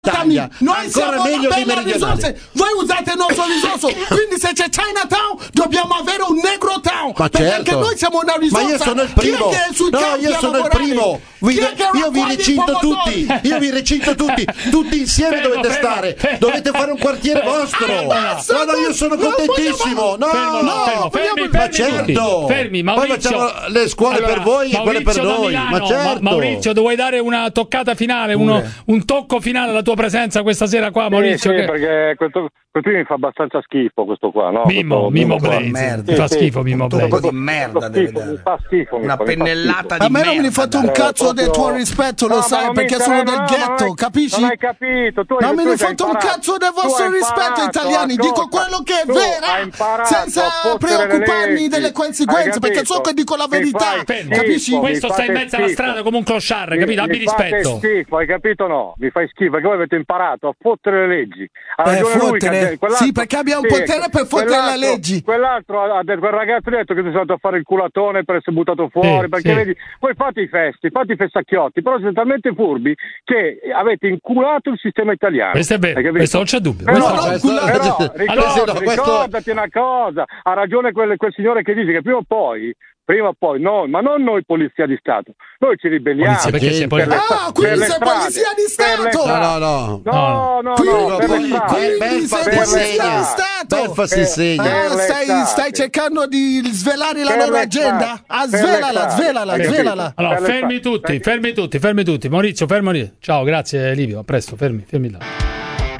Noi siamo meglio per dei le meridionali. risorse, voi usate il nostro risorso, quindi se c'è Chinatown dobbiamo avere un Negro Town, Ma perché certo. anche noi siamo una risorsa. Ma io sono il primo. Chi è che è sui campi io a sono il lavorare? primo. Chi è che Io vi raccoglie i recinto pomodori? tutti. Io vi recinto tutti insieme dovete stare. Dovete fare un quartiere vostro. No, io sono contentissimo. Fermi, ma certo. Fermi, Poi Maurizio. facciamo le scuole per voi e quelle per Maurizio da noi. Milano, Ma certo. Maurizio, vuoi dare una toccata finale, un tocco finale alla tua presenza questa sera qua, Maurizio? Sì, perché questo mi fa abbastanza schifo, questo qua, no? Mimo Blaze. merda. Mi fa schifo Mimo Un po' Blaze. di merda deve Mi dare. fa schifo. Una pennellata A di me merda. non mi fate un cazzo del tuo rispetto, lo sai, perché sono del ghetto, capisci? Non hai capito. Non mi fate un cazzo del vostro rispetto, italiani. Dico quello che è vera, senza preoccuparmi delle conseguenze, perché so che dico la verità, capisci? Questo sta in mezzo alla strada come un clochard, capito? Abbi rispetto. Schifo, hai capito? No, mi fai schifo perché voi avete imparato a fottere le leggi. Ha ragione lui fottere. Sì, perché abbiamo potere per fottere le leggi. Quell'altro ha detto, quel ragazzo ha detto che sei stato a fare il culatone per essere buttato fuori, perché vedi, voi fate i festacchiotti, però siete talmente furbi che avete inculato il sistema italiano. Questo è vero, questo non c'è dubbio. Ricordati una cosa, ha ragione quel signore che dice che prima o poi no, ma non noi polizia di Stato, noi ci ribelliamo. Quindi sei polizia di Stato? No, quindi sei polizia di Stato? Belfa si insegna. Stai cercando di svelare la loro agenda? Svelala. Allora, fermi tutti. Maurizio, fermo lì. Ciao, grazie Livio, a presto, fermi là.